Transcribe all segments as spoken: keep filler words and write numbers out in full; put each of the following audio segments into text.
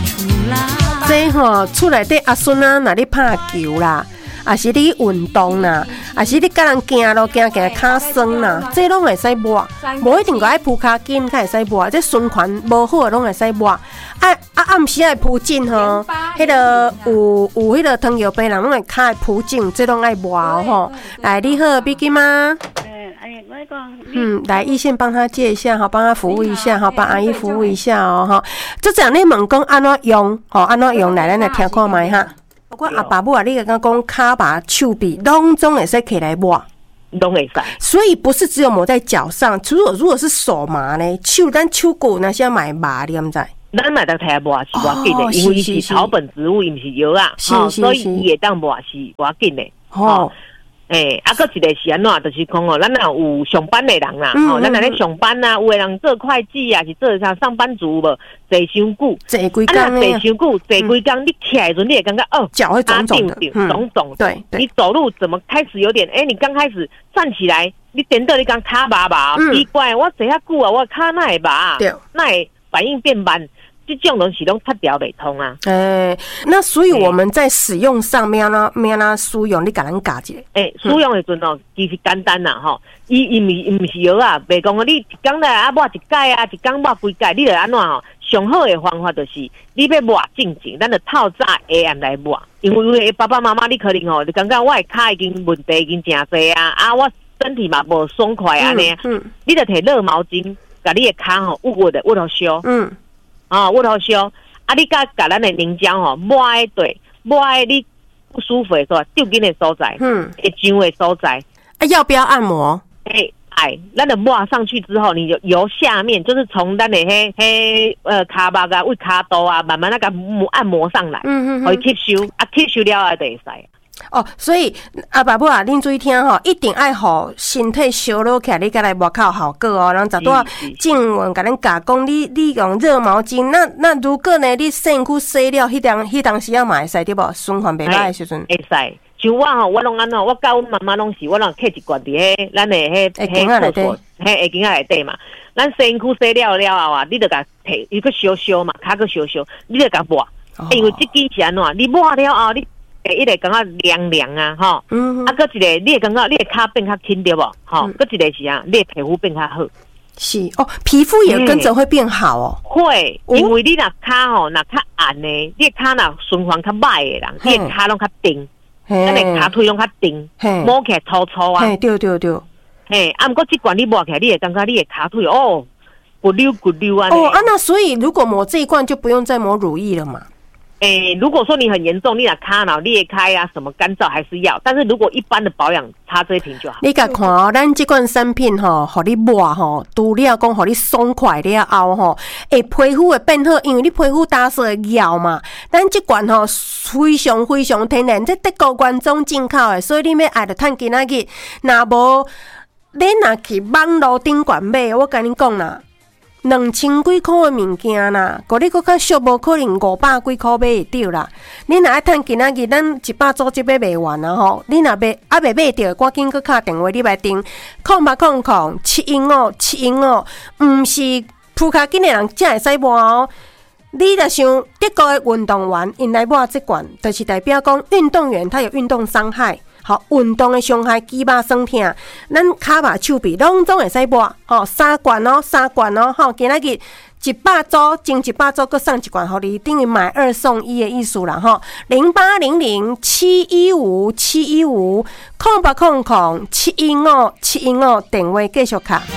这吼厝内底阿孙啊，若咧拍球啦，也是你运动啦，也是你甲人行路行行骹酸啦，这拢会使抹，无一定个爱铺骹筋才会使抹，这循环无好诶拢会使抹。啊啊暗时爱铺颈吼，迄个有有迄个糖尿病人拢会骹会铺颈，这拢爱抹哦吼。来，你好，比基吗？嗯，来一线帮他借一下哈，帮他服务一下哈，帮阿姨服务一下哦哈。就这样，你问讲安怎用？吼，安怎用？来，咱来听看卖哈。包括阿爸母啊，你刚刚讲骹把、手臂，拢总会使起来抹， 拢会使。 所以不是只有抹在脚上，如果如果是手麻呢，手咱手骨那些买麻，你唔知？ 咱买得睇抹是要紧的，因为是草本植物，伊唔是药啊，所以伊会当抹是要紧的。哦。诶、欸，啊，搁一个是安怎，就是讲哦，咱若有上班的人啦，吼、嗯，咱若咧上班啊，有的人做会计啊，是做啥上班族无，坐伤久， 坐几工啊，坐伤久，坐几工，你起来时你也感觉哦， 脚会肿肿的， 嗯、肿肿的， 对， 你走路怎么开始有点？诶、欸，你刚开始站起来，你等到你刚骹麻麻，嗯、奇怪，我坐遐久啊，我骹哪会麻？对，哪会反应变慢？这种东西都擦掉袂通啊！ 诶、欸，那所以我们在使用上面呢，面呢使用，你甲咱教一下。 诶、欸，使用的时阵哦，其实简单啦吼，伊伊唔伊唔是药啊，袂讲你一工来啊抹一盖啊，一工抹几盖，你着安怎吼？上好的方法就是你要抹正正，咱着透早下暗来抹，因为因为爸爸妈妈你可能吼，你感觉我的骹已经问题已经真济啊，啊我身体嘛无爽快安尼，嗯，嗯你着摕热毛巾，甲你的骹吼捂捂的捂好烧，嗯。啊，捂好烧，啊！你甲甲咱的凝胶吼抹喺对，抹喺你不舒服的时候，丢紧的所在，嗯，会痒的所在。 啊，要不要按摩？ 哎哎，咱的抹上去之后，你就由下面，就是从咱的迄迄呃骹巴啊、胃骹肚啊，慢慢那个摩按摩上来，嗯嗯，可以吸收，啊，吸收了啊，就会使。 哦，所以阿爸母啊，恁注意听吼，一定爱互身体烧落起来，你才来抹靠效果哦。然后十多静文甲恁教讲，你你用热毛巾，那那如果呢，你身躯洗了，迄当迄当时啊嘛会使对无？循环袂歹的时阵会使。像我吼，我拢安怎，我甲阮妈妈拢是，我拢摕一罐伫迄咱的迄迄厕所，迄下间仔内底嘛。咱身躯洗了了后啊，你着甲摕伊个烧烧嘛，骹个烧烧，你着甲抹，哦、因为即支是安怎，你抹了后你。一个感觉凉凉啊，吼，嗯，啊，搁一个你会感觉你的骹变较轻对无？吼，搁一个是啊，你的皮肤变较好。 是哦，皮肤也跟着会变好哦。 会，因为你若骹吼，若较暗的，你的骹若循环较歹的人，你的骹拢较定，咱的骹腿拢较定，摸起来粗粗啊。 嘿，对对对。 嘿，啊，毋过即罐你摸起来，你会感觉你的骹腿哦，骨溜骨溜啊。 哦啊，那所以如果抹这一罐就不用再抹乳液了嘛？ 诶、欸，如果说你很严重，你若骹脑裂开啊，什么干燥还是要，但是如果一般的保养，擦这一瓶就好。 你甲看哦，咱这款产品吼，互你抹吼，除了讲互你爽快了后吼，诶，皮肤会变好，因为你皮肤打湿的药嘛。咱这款吼非常非常天然，这德国原装进口的，所以你要爱着趁今仔日，若无你若去网络顶管买，我甲你讲啦。两千几块的物件啦，个你搁较俗，无可能五百几块买会到啦。你若爱趁今仔日，咱一百组织买卖完啊吼，你若买啊未买着，赶紧搁敲电话，你来订空八空空七一五七一五，毋是铺骹紧的人才会使抹哦。你若想德国的运动员因来抹这罐，就是代表讲运动员他有运动伤害。好，运动的伤害，肌肉酸痛，咱骹把手臂拢总会使抹，吼、哦，三罐哦，三罐哦，吼、哦，今仔日一百组，前一百组，搁送一罐，互你等于买二送一的意思啦，吼、哦，零八零零七一五七一五空八空空七一五七一五电话继续卡。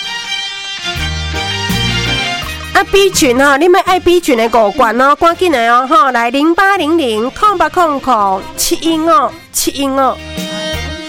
啊 B 群哈，你们爱 B 群的五罐哦，赶紧来哦，吼，来零八零零空八空空七一五七一五。